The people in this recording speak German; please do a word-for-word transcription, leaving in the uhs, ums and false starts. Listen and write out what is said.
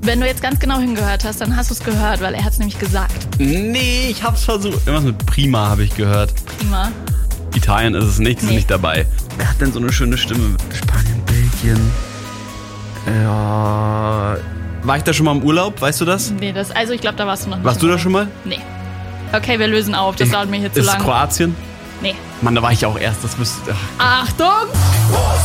Wenn du jetzt ganz genau hingehört hast, dann hast du es gehört, weil er hat es nämlich gesagt. Nee, ich hab's versucht. Irgendwas mit Prima habe ich gehört. Prima. Italien ist es nicht, ist Nee. nicht dabei. Wer hat denn so eine schöne Stimme? Spanien, Belgien. Ja. War ich da schon mal im Urlaub? Weißt du das? Nee, das, also ich glaube, da warst du noch nicht. Warst du da schon mal? Nee. Okay, wir lösen auf. Das dauert mir hier zu Ist es lange. Kroatien? Nee. Mann, da war ich auch erst. Das müsste. Achtung!